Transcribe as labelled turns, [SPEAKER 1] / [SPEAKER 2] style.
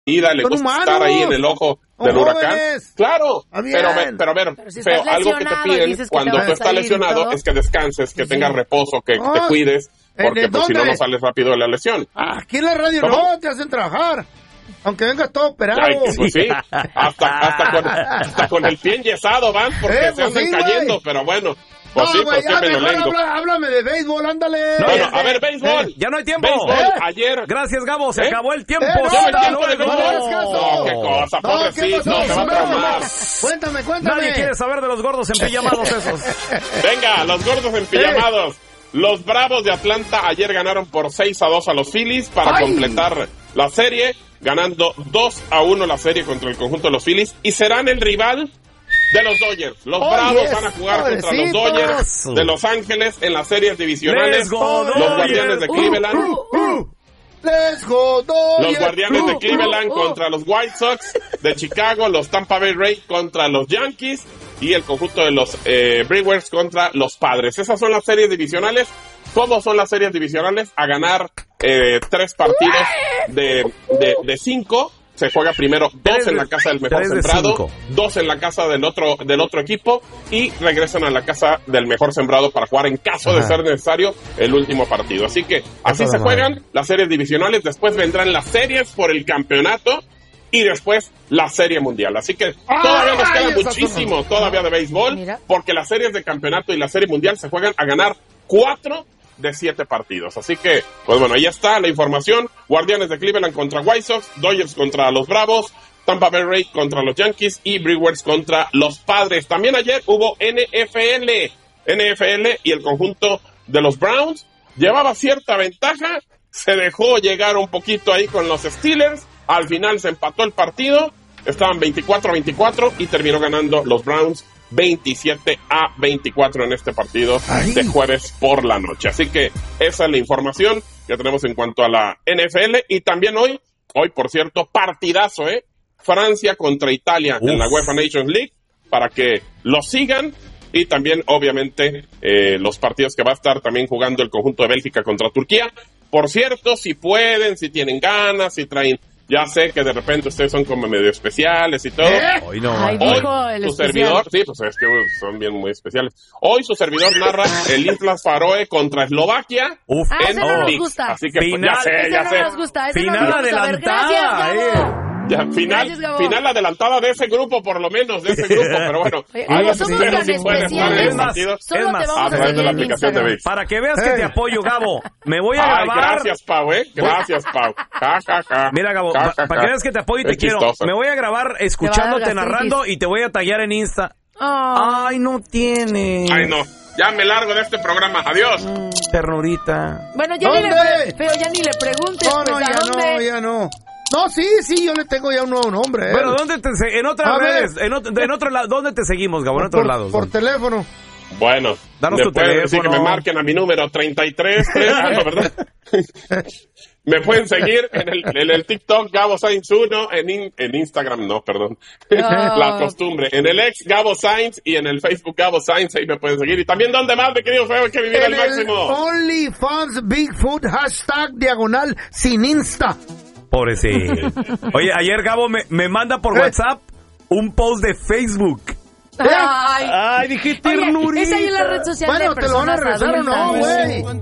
[SPEAKER 1] ida, le gusta estar ahí en el ojo del huracán. Claro, pero a ver,
[SPEAKER 2] si
[SPEAKER 1] feo, algo que te piden cuando tú estás lesionado es que descanses, que tengas reposo, que te cuides, porque pues, si no sales rápido de la lesión.
[SPEAKER 3] Aquí en la radio no, te hacen trabajar. Aunque vengas todo operado.
[SPEAKER 1] Ay, pues sí, hasta con el pie enyesado van, porque se andan cayendo, pero bueno. Pues no, sí, pues qué menolengo.
[SPEAKER 3] Háblame de béisbol, ándale.
[SPEAKER 1] No, a ver, béisbol.
[SPEAKER 4] Ya no hay tiempo.
[SPEAKER 1] Béisbol, ayer.
[SPEAKER 4] Gracias, Gabo, se acabó el tiempo.
[SPEAKER 1] No, qué cosa, pobrecito, se va a traumar.
[SPEAKER 3] Cuéntame.
[SPEAKER 4] Nadie quiere saber de los gordos empillamados esos.
[SPEAKER 1] Venga, los gordos empillamados. Los Bravos de Atlanta ayer ganaron por 6-2 a los Phillies para completar la serie, ganando 2-1 la serie contra el conjunto de los Phillies y serán el rival de los Dodgers. Los Bravos van a jugar contra los Dodgers de Los Ángeles en las series divisionales. Los Guardianes de Cleveland. Los Guardianes de Cleveland contra los White Sox de Chicago, los Tampa Bay Rays contra los Yankees y el conjunto de los Brewers contra los Padres. Esas son las series divisionales. ¿Cómo son las series divisionales? A ganar 3 partidos de 5. Se juega primero 2 en la casa del mejor sembrado, 2 en la casa del otro equipo y regresan a la casa del mejor sembrado para jugar en caso de ser necesario el último partido. Así que así se juegan las series divisionales, después vendrán las series por el campeonato y después la serie mundial. Así que todavía nos queda muchísimo todavía de béisbol, porque las series de campeonato y la serie mundial se juegan a ganar 4 de 7 partidos. Así que, pues bueno, ahí está la información. Guardianes de Cleveland contra White Sox, Dodgers contra los Bravos, Tampa Bay Rays contra los Yankees y Brewers contra los Padres. También ayer hubo NFL y el conjunto de los Browns llevaba cierta ventaja, se dejó llegar un poquito ahí con los Steelers, al final se empató el partido, estaban 24-24 y terminó ganando los Browns 27-24 en este partido de jueves por la noche. Así que esa es la información que tenemos en cuanto a la NFL. Y también hoy por cierto, partidazo, Francia contra Italia en la UEFA Nations League, para que lo sigan. Y también, obviamente, los partidos que va a estar también jugando el conjunto de Bélgica contra Turquía. Por cierto, si pueden, si tienen ganas, si traen... Ya sé que de repente ustedes son como medio especiales y todo.
[SPEAKER 4] Hoy no.
[SPEAKER 2] Hoy
[SPEAKER 1] su servidor, sí, pues es que son bien muy especiales. Hoy su servidor narra el Islas Faroe contra Eslovaquia
[SPEAKER 2] en
[SPEAKER 1] no
[SPEAKER 2] ViX.
[SPEAKER 1] Así que final, pues, ya sé.
[SPEAKER 2] No nos gusta,
[SPEAKER 4] final adelantada.
[SPEAKER 1] Final adelantada de ese grupo, por lo menos, de ese grupo. Pero bueno,
[SPEAKER 2] como somos tan especiales, solo te vamos
[SPEAKER 1] a través de la aplicación de ViX.
[SPEAKER 4] Para que veas que te apoyo, Gabo. Me voy a grabar.
[SPEAKER 1] Gracias, Pau, Gracias, Pau.
[SPEAKER 4] Mira, Gabo, para que veas que te apoyo y te quiero. Me voy a grabar escuchándote narrando y te voy a taggear en Insta. Ay, no tiene.
[SPEAKER 1] Ay, no. Ya me largo de este programa. Adiós.
[SPEAKER 4] Ternurita.
[SPEAKER 2] Bueno, ya ni le preguntes.
[SPEAKER 3] Ya no. No, sí, yo le tengo ya un nuevo nombre.
[SPEAKER 4] Bueno, ¿dónde en otras redes? En otro lado, ¿dónde te seguimos, Gabo? En otros lados.
[SPEAKER 3] Por teléfono.
[SPEAKER 1] Bueno,
[SPEAKER 4] danos tu teléfono.
[SPEAKER 1] Decir que me marquen a mi número 33. ¿Verdad? Me pueden seguir en el TikTok Gabo Sainz 1, en Instagram no, perdón. La costumbre. En el ex Gabo Sainz y en el Facebook Gabo Sainz, ahí me pueden seguir. Y también, ¿dónde más, mi querido feo? Hay que vivir al máximo.
[SPEAKER 3] OnlyFans Bigfoot, #, sin Insta.
[SPEAKER 4] Pobrecito. Oye, ayer Gabo me manda por WhatsApp un post de Facebook.
[SPEAKER 2] Ay,
[SPEAKER 4] dije ternurita.
[SPEAKER 2] Esa es la red social de personas adultas.
[SPEAKER 3] Bueno, te lo van a regresar o no, güey.